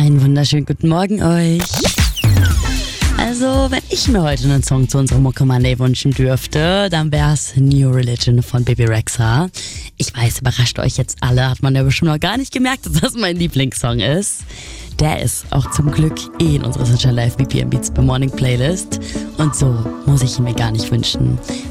Einen wunderschönen guten Morgen euch. Also, wenn ich mir heute einen Song zu unserem Mucke Monday wünschen dürfte, dann wär's New Religion von Bebe Rexha. Ich weiß, überrascht euch jetzt alle, hat man ja bestimmt noch gar nicht gemerkt, dass das mein Lieblingssong ist. Der ist auch zum Glück in unserer Sunshine Live BPM Beats bei Morning Playlist. Und so muss ich ihn mir gar nicht wünschen.